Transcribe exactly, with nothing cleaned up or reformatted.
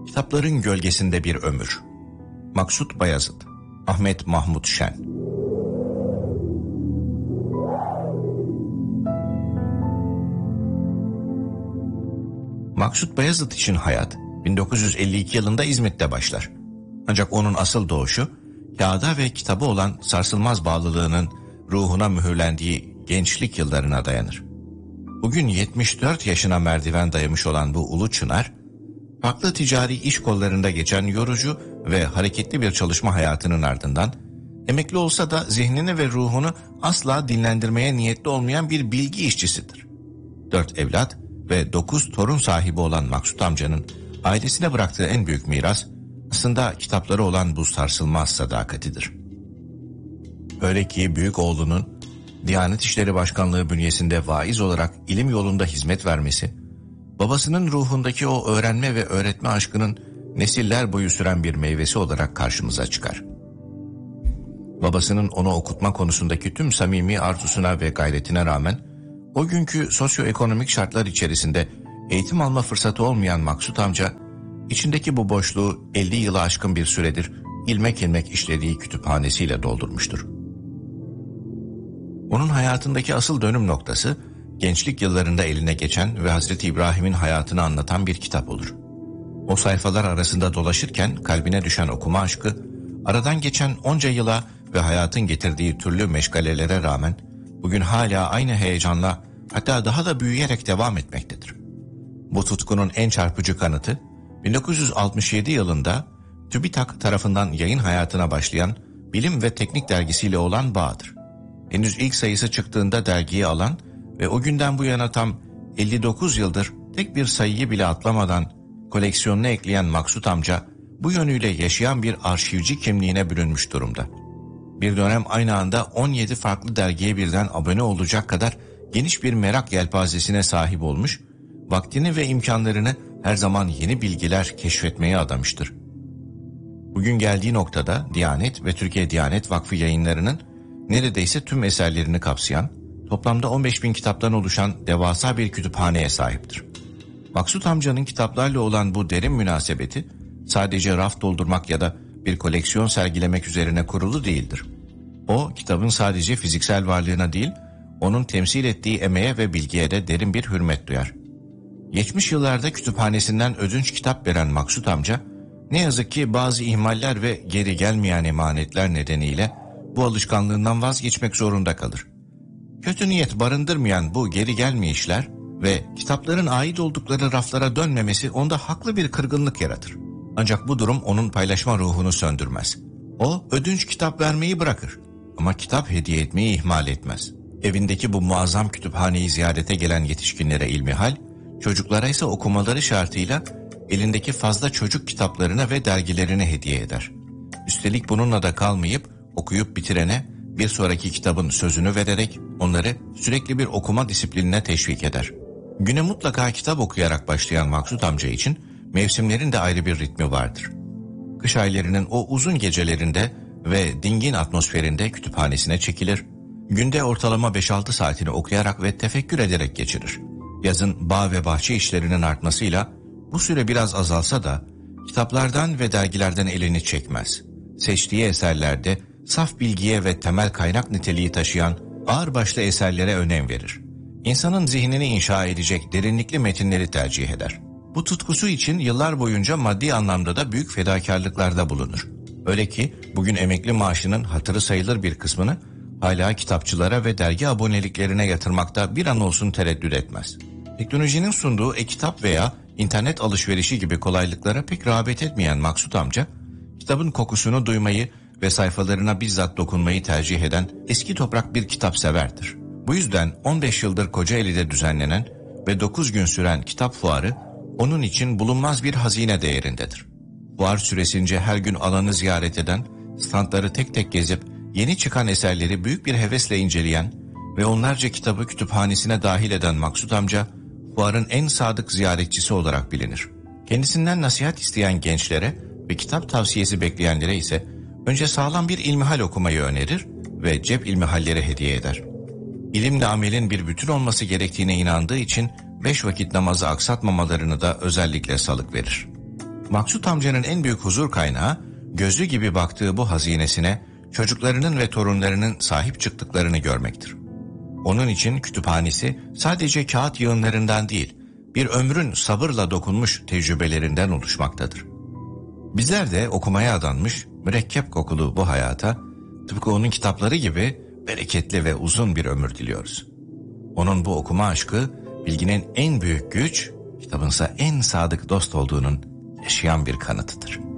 Kitapların Gölgesinde Bir Ömür. Maksut Bayazıt, Ahmet Mahmut Şen. Maksut Bayazıt için hayat bin dokuz yüz elli iki yılında İzmit'te başlar. Ancak onun asıl doğuşu kağıda ve kitaba olan sarsılmaz bağlılığının ruhuna mühürlendiği gençlik yıllarına dayanır. Bugün yetmiş dört yaşına merdiven dayamış olan bu ulu çınar, farklı ticari iş kollarında geçen yorucu ve hareketli bir çalışma hayatının ardından, emekli olsa da zihnini ve ruhunu asla dinlendirmeye niyetli olmayan bir bilgi işçisidir. Dört evlat ve dokuz torun sahibi olan Maksut amcanın ailesine bıraktığı en büyük miras, aslında kitapları olan bu sarsılmaz sadakatidir. Öyle ki büyük oğlunun Diyanet İşleri Başkanlığı bünyesinde vaiz olarak ilim yolunda hizmet vermesi, babasının ruhundaki o öğrenme ve öğretme aşkının nesiller boyu süren bir meyvesi olarak karşımıza çıkar. Babasının onu okutma konusundaki tüm samimi arzusuna ve gayretine rağmen, o günkü sosyoekonomik şartlar içerisinde eğitim alma fırsatı olmayan Maksut amca, içindeki bu boşluğu elli yılı aşkın bir süredir ilmek ilmek işlediği kütüphanesiyle doldurmuştur. Onun hayatındaki asıl dönüm noktası, gençlik yıllarında eline geçen ve Hazreti İbrahim'in hayatını anlatan bir kitap olur. O sayfalar arasında dolaşırken kalbine düşen okuma aşkı, aradan geçen onca yıla ve hayatın getirdiği türlü meşgalelere rağmen bugün hala aynı heyecanla, hatta daha da büyüyerek devam etmektedir. Bu tutkunun en çarpıcı kanıtı, bin dokuz yüz altmış yedi yılında TÜBİTAK tarafından yayın hayatına başlayan Bilim ve Teknik dergisiyle olan bağıdır. Henüz ilk sayısı çıktığında dergiyi alan ve o günden bu yana tam elli dokuz yıldır tek bir sayıyı bile atlamadan koleksiyonuna ekleyen Maksut amca, bu yönüyle yaşayan bir arşivci kimliğine bürünmüş durumda. Bir dönem aynı anda on yedi farklı dergiye birden abone olacak kadar geniş bir merak yelpazesine sahip olmuş, vaktini ve imkanlarını her zaman yeni bilgiler keşfetmeye adamıştır. Bugün geldiği noktada Diyanet ve Türkiye Diyanet Vakfı yayınlarının neredeyse tüm eserlerini kapsayan, toplamda on beş bin kitaptan oluşan devasa bir kütüphaneye sahiptir. Maksut amcanın kitaplarla olan bu derin münasebeti, sadece raf doldurmak ya da bir koleksiyon sergilemek üzerine kurulu değildir. O, kitabın sadece fiziksel varlığına değil, onun temsil ettiği emeğe ve bilgiye de derin bir hürmet duyar. Geçmiş yıllarda kütüphanesinden ödünç kitap veren Maksut amca, ne yazık ki bazı ihmaller ve geri gelmeyen emanetler nedeniyle bu alışkanlığından vazgeçmek zorunda kalır. Kötü niyet barındırmayan bu geri gelmeyişler ve kitapların ait oldukları raflara dönmemesi onda haklı bir kırgınlık yaratır. Ancak bu durum onun paylaşma ruhunu söndürmez. O ödünç kitap vermeyi bırakır ama kitap hediye etmeyi ihmal etmez. Evindeki bu muazzam kütüphaneyi ziyarete gelen yetişkinlere ilmihal, çocuklara ise okumaları şartıyla elindeki fazla çocuk kitaplarını ve dergilerini hediye eder. Üstelik bununla da kalmayıp okuyup bitirene bir sonraki kitabın sözünü vererek onları sürekli bir okuma disiplinine teşvik eder. Güne mutlaka kitap okuyarak başlayan Maksut amca için mevsimlerin de ayrı bir ritmi vardır. Kış aylarının o uzun gecelerinde ve dingin atmosferinde kütüphanesine çekilir, günde ortalama beş altı saatini okuyarak ve tefekkür ederek geçirir. Yazın bağ ve bahçe işlerinin artmasıyla bu süre biraz azalsa da kitaplardan ve dergilerden elini çekmez. Seçtiği eserlerde saf bilgiye ve temel kaynak niteliği taşıyan ağırbaşlı eserlere önem verir. İnsanın zihnini inşa edecek derinlikli metinleri tercih eder. Bu tutkusu için yıllar boyunca maddi anlamda da büyük fedakarlıklarda bulunur. Öyle ki bugün emekli maaşının hatırı sayılır bir kısmını hala kitapçılara ve dergi aboneliklerine yatırmakta bir an olsun tereddüt etmez. Teknolojinin sunduğu e-kitap veya internet alışverişi gibi kolaylıklara pek rağbet etmeyen Maksut amca, kitabın kokusunu duymayı ve sayfalarına bizzat dokunmayı tercih eden eski toprak bir kitap severdir. Bu yüzden on beş yıldır Kocaeli'de düzenlenen ve dokuz gün süren kitap fuarı onun için bulunmaz bir hazine değerindedir. Fuar süresince her gün alanı ziyaret eden, standları tek tek gezip yeni çıkan eserleri büyük bir hevesle inceleyen ve onlarca kitabı kütüphanesine dahil eden Maksut amca, fuarın en sadık ziyaretçisi olarak bilinir. Kendisinden nasihat isteyen gençlere ve kitap tavsiyesi bekleyenlere ise önce sağlam bir ilmihal okumayı önerir ve cep ilmihalleri hediye eder. İlimle amelin bir bütün olması gerektiğine inandığı için beş vakit namazı aksatmamalarını da özellikle salık verir. Maksut amcanın en büyük huzur kaynağı, gözü gibi baktığı bu hazinesine çocuklarının ve torunlarının sahip çıktıklarını görmektir. Onun için kütüphanesi sadece kağıt yığınlarından değil, bir ömrün sabırla dokunmuş tecrübelerinden oluşmaktadır. Bizler de okumaya adanmış, mürekkep kokulu bu hayata, tıpkı onun kitapları gibi bereketli ve uzun bir ömür diliyoruz. Onun bu okuma aşkı, bilginin en büyük güç, kitabınsa en sadık dost olduğunun yaşayan bir kanıtıdır.